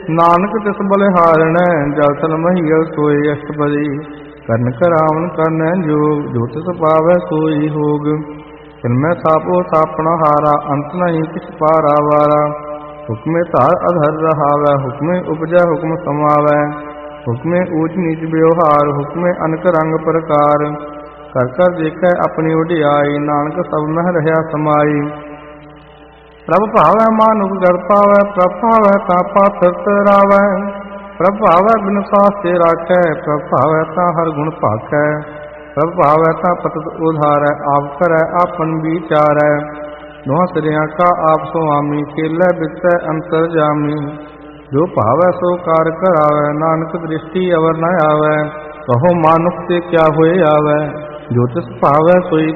ਨਾਨਕ ਤਿਸ ਬਲਿਹਾਰਣੈ, ਜਲ ਤਨ ਮਹੀਲ ਸੋਈ ਅਸ਼ਟਪਦੀ। ਕਰਨ ਕਰਾਵਨ ਕਰਨੈ ਜੋਗ, ਜੋ ਤਿਸ ਪਾਵੈ ਸੋਈ ਹੋਗ। ਤਿਨਮੈ ਸਾਪੋ ਸਾਪਣ ਹਾਰਾ, ਅੰਤ ਨਹੀਂ ਕਿਛ ਪਾਰਾ ਵਾਰਾ। ਹੁਕਮੇ ਧਾਰ ਅਧਰ ਰਹਾਵੈ, ਹੁਕਮੇ ਉਪਜੈ ਹੁਕਮ ਸਮਾਵੈ। ਹੁਕਮੇ ਊਚ ਨੀਚ ਵਿਵਹਾਰ, ਹੁਕਮੇ ਅਨਕ ਰੰਗ ਪ੍ਰਕਾਰ। ਕਰ ਕਰ ਦੇਖੈ ਆਪਣੀ ਵਡਿਆਈ, ਨਾਨਕ ਸਭ ਮਹਿ ਰਹਿਆ ਸਮਾਈ। ਪ੍ਰਭ ਭਾਵੈ ਮਾਨੁਖ ਗੜ ਪਾਵੈ, ਪ੍ਰਭ ਭਾਵੈ ਤਾਂ ਪਾਥਰ ਤਰਾਵੈ। ਪ੍ਰਭ ਭਾਵੈ ਬਿਨ ਸਾਸ ਤੇ ਰਾਖੈ, ਪ੍ਰਭ ਭਾਵੈ ਤਾਂ ਹਰ ਗੁਣ ਭਾਖੈ। ਪ੍ਰਭ ਭਾਵੈ ਤਾਂ ਪਤਿਤ ਉਧਾਰੈ, ਆਪ ਕਰੈ ਆਪਨ ਵਿਚਾਰੈ। ਦੋਹਾਂ ਸਿਰਿਆਂ ਕਾ ਆਪ ਸੁਆਮੀ, ਖੇਲੈ ਬਿਸੈ ਅੰਤਰ ਜਾਮੀ। ਜੋ ਭਾਵੈ ਸੋ ਕਾਰ ਕਰਾਵੈ, ਨਾਨਕ ਦ੍ਰਿਸ਼ਟੀ ਅਵਰ ਨ ਆਵੈ। ਕਹੋ ਮਾਨੁਖ ਤੇ ਕਿਆ ਹੋਏ ਆਵੈ, ਜੋ ਤਿਸ ਭਾਵੈ ਸੋਈ